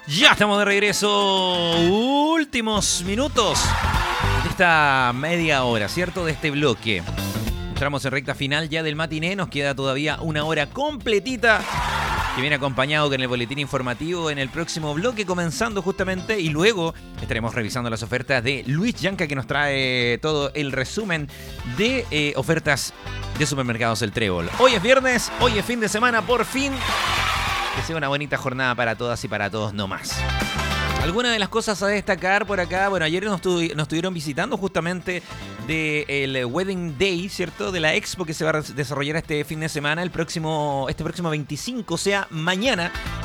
Ya estamos de regreso. Últimos minutos de esta media hora, ¿cierto? De este bloque. Entramos en recta final ya del matiné. Nos queda todavía una hora completita, que viene acompañado con el boletín informativo en el próximo bloque, comenzando justamente, y luego estaremos revisando las ofertas de Luis Yanca, que nos trae todo el resumen de ofertas de Supermercados El Trébol. Hoy es viernes, hoy es fin de semana, por fin. Que sea una bonita jornada para todas y para todos, no más. Algunas de las cosas a destacar por acá, bueno, ayer nos estuvieron visitando justamente del Wedding Day, ¿cierto? De la expo que se va a desarrollar este fin de semana, este próximo 25, o sea, mañana.